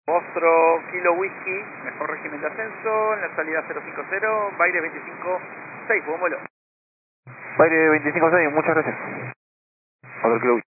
Otro Kilo Whisky, mejor régimen de ascenso, en la salida 050, Baire 25-6, buen vuelo. Baire 25-6, muchas gracias. Otro Kilo Whisky.